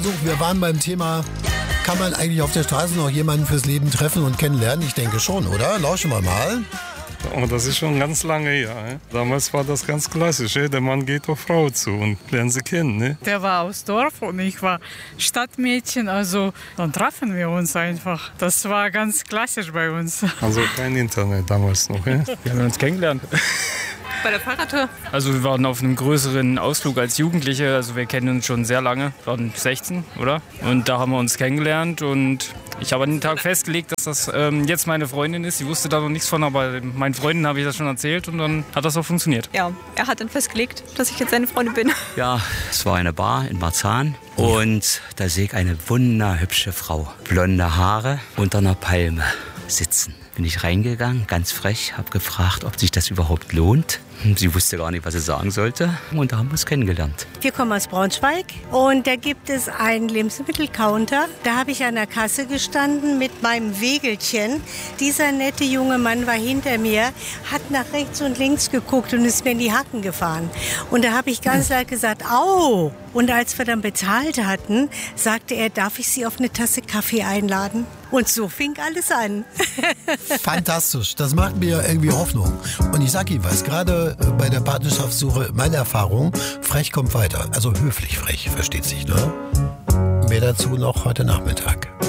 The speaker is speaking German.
So, wir waren beim Thema, kann man eigentlich auf der Straße noch jemanden fürs Leben treffen und kennenlernen? Ich denke schon, oder? Lauschen wir mal. Oh, das ist schon ganz lange her. Damals war das ganz klassisch. Der Mann geht auf Frau zu und lernt sie kennen. Ne? Der war aus Dorf und ich war Stadtmädchen. Also dann trafen wir uns einfach. Das war ganz klassisch bei uns. Also kein Internet damals noch. Wir haben uns kennengelernt. Bei der Fahrradtour? Also wir waren auf einem größeren Ausflug als Jugendliche. Also wir kennen uns schon sehr lange. Wir waren 16, oder? Und da haben wir uns kennengelernt und ich habe an den Tag festgelegt, dass das jetzt meine Freundin ist. Sie wusste da noch nichts von, aber meinen Freunden habe ich das schon erzählt und dann hat das auch funktioniert. Ja, er hat dann festgelegt, dass ich jetzt seine Freundin bin. Ja, es war eine Bar in Marzahn und da sehe ich eine wunderhübsche Frau. Blonde Haare unter einer Palme sitzen. Bin ich reingegangen, ganz frech, habe gefragt, ob sich das überhaupt lohnt. Sie wusste gar nicht, was sie sagen sollte und da haben wir uns kennengelernt. Wir kommen aus Braunschweig und da gibt es einen Lebensmittelcounter. Da habe ich an der Kasse gestanden mit meinem Wägelchen. Dieser nette junge Mann war hinter mir, hat nach rechts und links geguckt und ist mir in die Hacken gefahren. Und da habe ich ganz laut gesagt, au! Und als wir dann bezahlt hatten, sagte er, darf ich Sie auf eine Tasse Kaffee einladen? Und so fing alles an. Fantastisch, das macht mir irgendwie Hoffnung. Und ich sag Ihnen was, gerade bei der Partnerschaftssuche, meine Erfahrung, frech kommt weiter. Also höflich frech, versteht sich, ne? Mehr dazu noch heute Nachmittag.